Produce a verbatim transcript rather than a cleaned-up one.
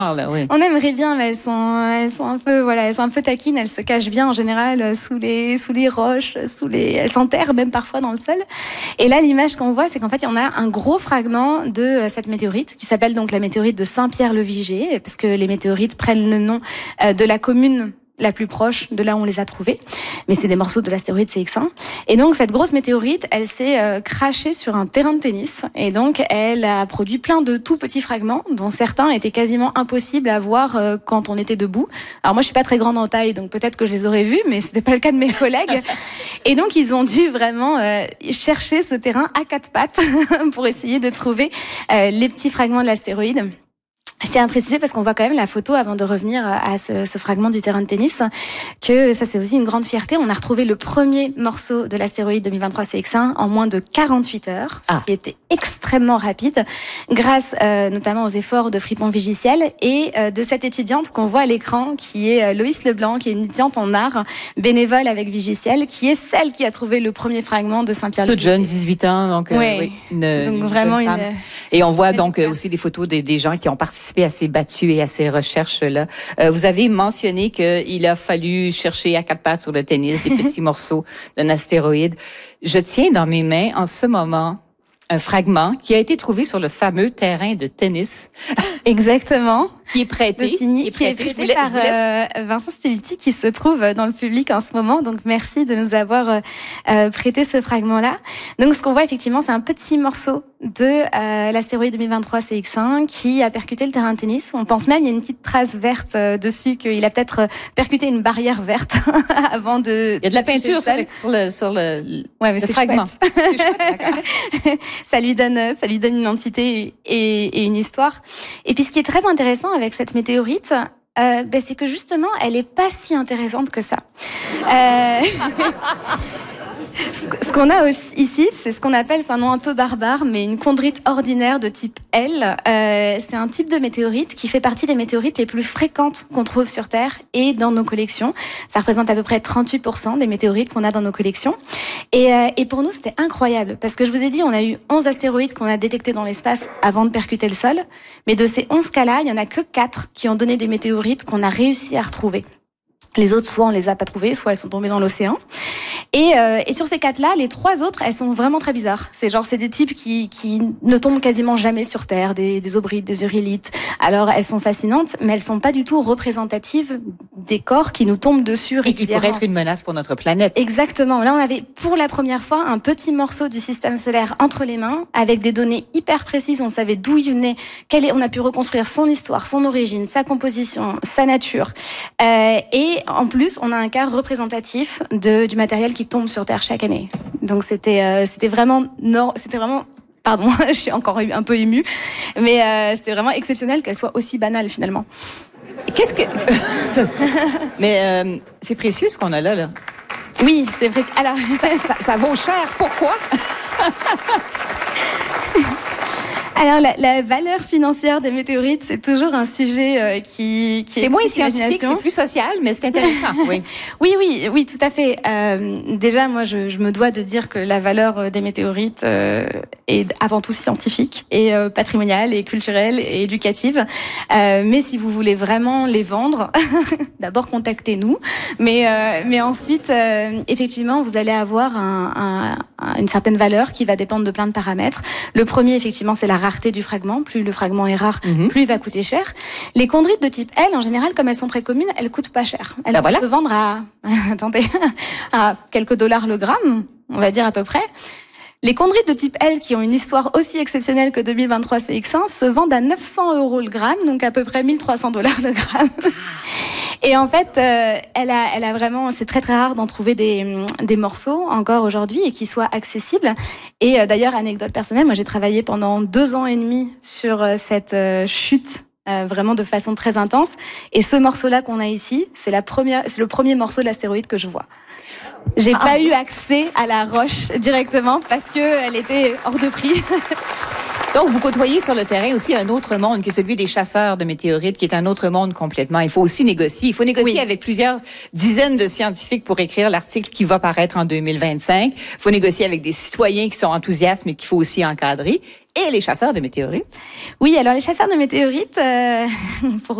Ah là, oui. On aimerait bien, mais elles sont, elles sont un peu, voilà, elles sont un peu taquines. Elles se cachent bien en général sous les, sous les roches, sous les, elles s'enterrent même parfois dans le sol. Et là, l'image qu'on voit, c'est qu'en fait, on a un gros fragment de cette météorite qui s'appelle donc la météorite de Saint-Pierre-le-Vigier, parce que les météorites prennent le nom de la commune la plus proche de là où on les a trouvés. Mais c'est des morceaux de l'astéroïde C X un. Et donc, cette grosse météorite, elle s'est euh, crashée sur un terrain de tennis. Et donc, elle a produit plein de tout petits fragments, dont certains étaient quasiment impossibles à voir euh, quand on était debout. Alors moi, je suis pas très grande en taille, donc peut-être que je les aurais vus, mais c'était pas le cas de mes collègues. Et donc, ils ont dû vraiment euh, chercher ce terrain à quatre pattes pour essayer de trouver euh, les petits fragments de l'astéroïde. Je tiens à préciser, parce qu'on voit quand même la photo avant de revenir à ce, ce fragment du terrain de tennis, que ça c'est aussi une grande fierté. On a retrouvé le premier morceau de l'astéroïde deux mille vingt-trois C X un en moins de quarante-huit heures, ce ah. qui était extrêmement rapide, grâce euh, notamment aux efforts de Fripon Vigiciel et euh, de cette étudiante qu'on voit à l'écran, qui est euh, Loïs Leblanc, qui est une étudiante en art, bénévole avec Vigiciel, qui est celle qui a trouvé le premier fragment de Saint-Pierre-le-Vigier. Toute jeune, dix-huit ans, donc, oui. Euh, oui, une, donc une vraiment une. Et on voit donc euh, aussi des photos des, des gens qui ont participé à ces battues et à ces recherches-là. Euh, vous avez mentionné qu'il a fallu chercher à quatre pattes sur le tennis des petits morceaux d'un astéroïde. Je tiens dans mes mains en ce moment un fragment qui a été trouvé sur le fameux terrain de tennis. Exactement. Qui est prêté. De Signy, qui est prêté, qui est prêté voulais, par euh, Vincent Stelluti, qui se trouve dans le public en ce moment. Donc, merci de nous avoir euh, prêté ce fragment-là. Donc, ce qu'on voit effectivement, c'est un petit morceau de euh, l'astéroïde deux mille vingt-trois C X un qui a percuté le terrain de tennis. On pense même, il y a une petite trace verte euh, dessus, qu'il a peut-être percuté une barrière verte avant de... Il y a de la peinture sur le, sur le, sur le, ouais, mais le c'est fragment. C'est chouette, ça lui donne, ça lui donne une entité et, et une histoire. Et puis, ce qui est très intéressant avec cette météorite, euh, ben, c'est que justement, elle est pas si intéressante que ça. Euh... Ce qu'on a aussi ici, c'est ce qu'on appelle, c'est un nom un peu barbare, mais une chondrite ordinaire de type L. Euh, c'est un type de météorite qui fait partie des météorites les plus fréquentes qu'on trouve sur Terre et dans nos collections. Ça représente à peu près trente-huit pour cent des météorites qu'on a dans nos collections. Et, euh, et pour nous, c'était incroyable, parce que je vous ai dit, on a eu onze astéroïdes qu'on a détectés dans l'espace avant de percuter le sol. Mais de ces onze cas-là, il y en a que quatre qui ont donné des météorites qu'on a réussi à retrouver. Les autres, soit on les a pas trouvées, soit elles sont tombées dans l'océan. Et, euh, et sur ces quatre-là, les trois autres, elles sont vraiment très bizarres. C'est genre, c'est des types qui, qui ne tombent quasiment jamais sur Terre, des, des obrites, des eurylites. Alors, elles sont fascinantes, mais elles sont pas du tout représentatives des corps qui nous tombent dessus régulièrement. Et qui pourraient être une menace pour notre planète. Exactement. Là, on avait pour la première fois un petit morceau du système solaire entre les mains, avec des données hyper précises. On savait d'où il venait, quelle est, on a pu reconstruire son histoire, son origine, sa composition, sa nature. Euh, et en plus, on a un cas représentatif de, du matériel qui tombe sur Terre chaque année. Donc c'était euh, c'était vraiment non, c'était vraiment pardon, je suis encore un peu émue, mais euh, c'était vraiment exceptionnel qu'elle soit aussi banale finalement. Qu'est-ce que Mais euh, c'est précieux ce qu'on a là là. Oui, c'est précieux. Alors ça, ça, ça vaut cher. Pourquoi? Alors, la, la valeur financière des météorites, c'est toujours un sujet euh, qui, qui c'est moins scientifique, c'est plus social, mais c'est intéressant. Oui, oui, oui, oui, tout à fait. Euh, déjà, moi, je, je me dois de dire que la valeur des météorites euh, est avant tout scientifique et euh, patrimoniale et culturelle et éducative. Euh, mais si vous voulez vraiment les vendre, d'abord contactez-nous. Mais euh, mais ensuite, euh, effectivement, vous allez avoir un, un, une certaine valeur qui va dépendre de plein de paramètres. Le premier, effectivement, c'est la rareté du fragment. Plus le fragment est rare, mm-hmm. plus il va coûter cher. Les chondrites de type L, en général, comme elles sont très communes, elles coûtent pas cher. Elles ben vont voilà. se vendre à, attendez, à quelques dollars le gramme, on va dire à peu près. Les chondrites de type L, qui ont une histoire aussi exceptionnelle que deux mille vingt-trois C X un, se vendent à neuf cents euros le gramme, donc à peu près mille trois cents dollars le gramme. Et en fait, euh, elle a, elle a vraiment, c'est très très rare d'en trouver des, des morceaux encore aujourd'hui et qui soient accessibles. Et euh, d'ailleurs, anecdote personnelle, moi j'ai travaillé pendant deux ans et demi sur euh, cette euh, chute. Euh, vraiment de façon très intense. Et ce morceau-là qu'on a ici, c'est la première, c'est le premier morceau de l'astéroïde que je vois. J'ai ah. pas eu accès à la roche directement parce que elle était hors de prix. Donc, vous côtoyez sur le terrain aussi un autre monde qui est celui des chasseurs de météorites, qui est un autre monde complètement. Il faut aussi négocier. Il faut négocier oui. avec plusieurs dizaines de scientifiques pour écrire l'article qui va paraître en deux mille vingt-cinq. Il faut négocier avec des citoyens qui sont enthousiastes, mais qu'il faut aussi encadrer. Et les chasseurs de météorites. Oui, alors les chasseurs de météorites, euh, pour